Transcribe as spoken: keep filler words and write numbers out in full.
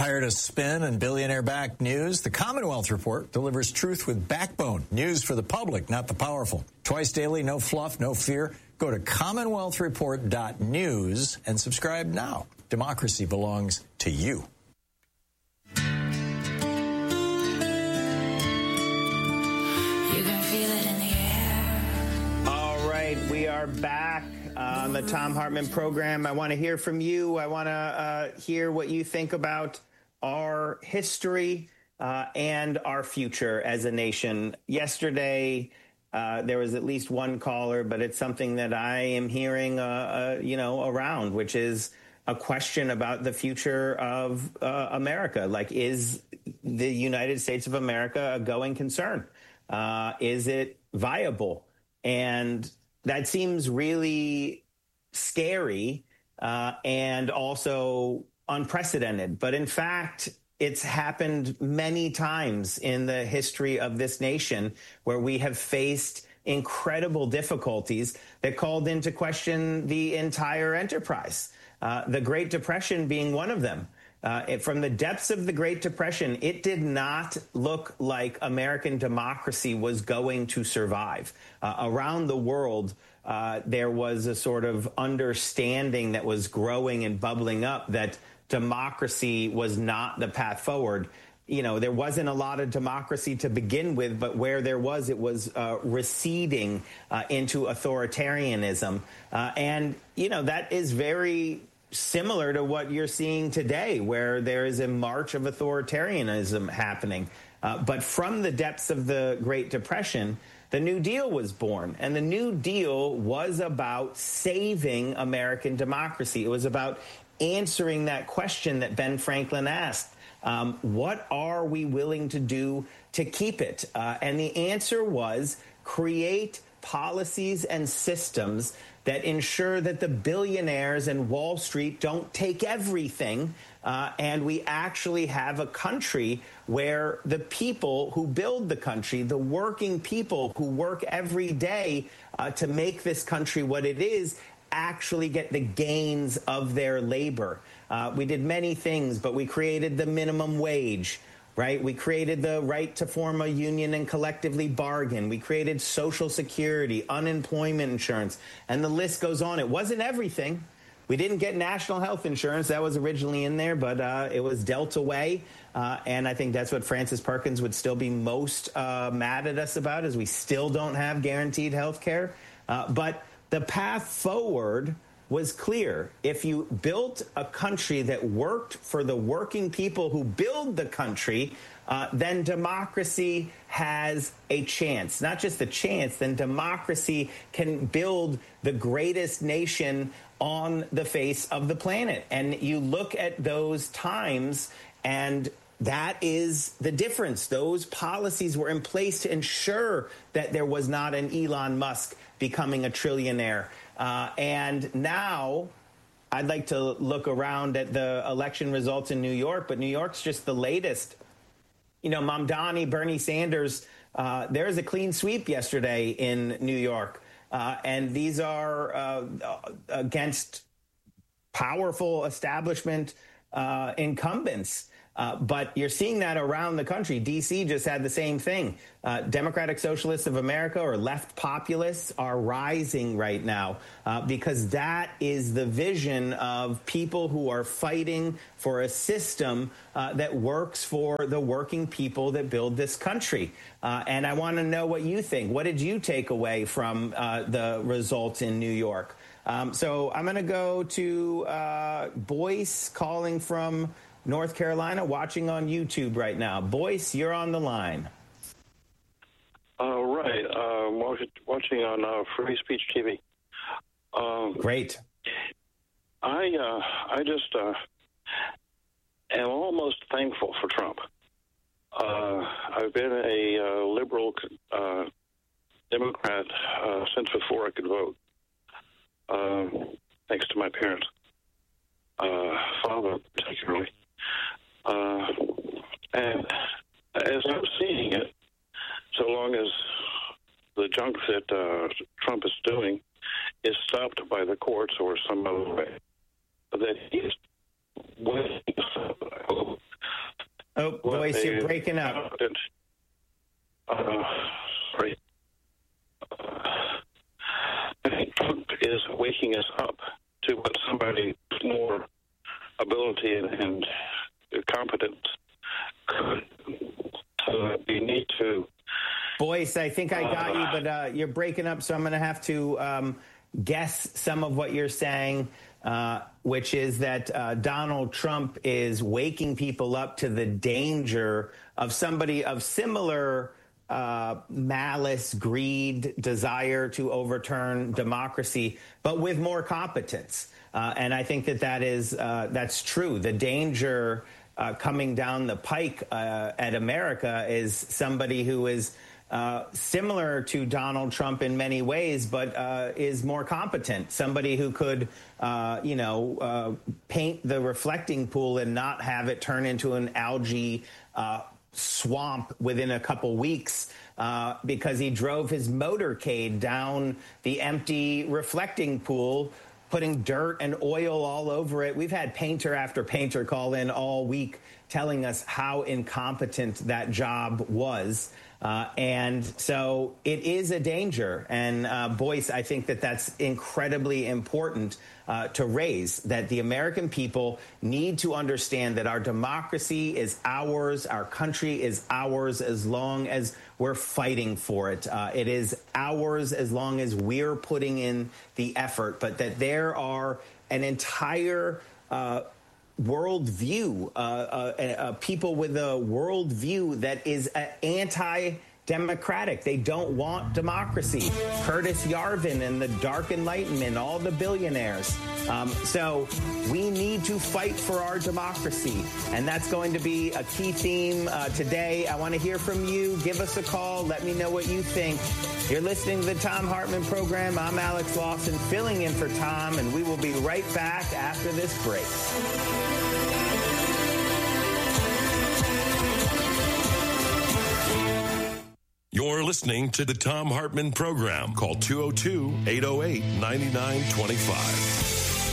Tired of spin and billionaire-backed news? The Commonwealth Report delivers truth with backbone. News for the public, not the powerful. Twice daily, no fluff, no fear. Go to commonwealth report dot news and subscribe now. Democracy belongs to you. You can feel it in the air. All right, we are back on the Thom Hartmann program. I want to hear from you. I want to uh, hear what you think about our history uh, and our future as a nation. Yesterday, uh, there was at least one caller, but it's something that I am hearing, uh, uh, you know, around, which is a question about the future of uh, America. Like, is the United States of America a going concern? Uh, is it viable? And that seems really scary uh, and also unprecedented. But in fact, it's happened many times in the history of this nation where we have faced incredible difficulties that called into question the entire enterprise. Uh, the Great Depression being one of them. Uh, it, from the depths of the Great Depression, it did not look like American democracy was going to survive. Uh, around the world, uh, there was a sort of understanding that was growing and bubbling up that democracy was not the path forward. You know, there wasn't a lot of democracy to begin with, but where there was, it was uh, receding uh, into authoritarianism. Uh, and, you know, that is very similar to what you're seeing today, where there is a march of authoritarianism happening. Uh, but from the depths of the Great Depression, the New Deal was born. And the New Deal was about saving American democracy. It was about answering that question that Ben Franklin asked. Um, what are we willing to do to keep it? Uh, and the answer was create policies and systems that ensure that the billionaires and Wall Street don't take everything, uh, and we actually have a country where the people who build the country, the working people who work every day uh, to make this country what it is, actually get the gains of their labor. Uh, we did many things, but we created the minimum wage. Right? We created the right to form a union and collectively bargain. We created Social Security, unemployment insurance, and the list goes on. It wasn't everything. We didn't get national health insurance. That was originally in there, but uh, it was dealt away. Uh, and I think that's what Frances Perkins would still be most uh, mad at us about, is we still don't have guaranteed health care. Uh, but the path forward was clear. If you built a country that worked for the working people who build the country, uh, then democracy has a chance. Not just a chance, then democracy can build the greatest nation on the face of the planet. And you look at those times, and that is the difference. Those policies were in place to ensure that there was not an Elon Musk becoming a trillionaire. Uh, and now I'd like to look around at the election results in New York, but New York's just the latest. You know, Mamdani, Bernie Sanders, uh, there was a clean sweep yesterday in New York. Uh, and these are uh, against powerful establishment uh, incumbents. Uh, but you're seeing that around the country. D C just had the same thing. Uh, Democratic Socialists of America, or left populists, are rising right now uh, because that is the vision of people who are fighting for a system uh, that works for the working people that build this country. Uh, and I want to know what you think. What did you take away from uh, the results in New York? Um, so I'm going to go to uh, Boyce calling from North Carolina, watching on YouTube right now. Boyce, you're on the line. Uh, right. Uh, watching on uh, Free Speech T V. Um, Great. I uh, I just uh, am almost thankful for Trump. Uh, I've been a uh, liberal uh, Democrat uh, since before I could vote, uh, thanks to my parents, uh, father particularly. Uh, and as I'm seeing it, so long as the junk that uh, Trump is doing is stopped by the courts or some other way, that he's willing Oh, Boyce, you're breaking up. Uh, sorry. Uh, I think Trump is waking us up to what somebody with more ability and, and competence could. So we need to. Boyce, I think I got you, but uh, you're breaking up, so I'm going to have to um, guess some of what you're saying, uh, which is that uh, Donald Trump is waking people up to the danger of somebody of similar uh, malice, greed, desire to overturn democracy, but with more competence. Uh, and I think that that is uh, that's true. The danger uh, coming down the pike uh, at America is somebody who is Uh, similar to Donald Trump in many ways, but uh, is more competent. Somebody who could, uh, you know, uh, paint the reflecting pool and not have it turn into an algae uh, swamp within a couple weeks uh, because he drove his motorcade down the empty reflecting pool, putting dirt and oil all over it. We've had painter after painter call in all week telling us how incompetent that job was. Uh, and so it is a danger. And uh, Boyce, I think that that's incredibly important uh, to raise, that the American people need to understand that our democracy is ours. Our country is ours as long as we're fighting for it. Uh, it is ours as long as we're putting in the effort. But that there are an entire uh, worldview, uh, uh, uh, people with a worldview that is uh, anti-democratic. They don't want democracy. Curtis Yarvin and the Dark Enlightenment, all the billionaires. Um, so we need to fight for our democracy, and that's going to be a key theme uh, today. I want to hear from you. Give us a call. Let me know what you think. You're listening to the Thom Hartmann Program. I'm Alex Lawson, filling in for Tom, and we will be right back after this break. You're listening to the Thom Hartmann Program. Call two oh two, eight oh eight, nine nine two five.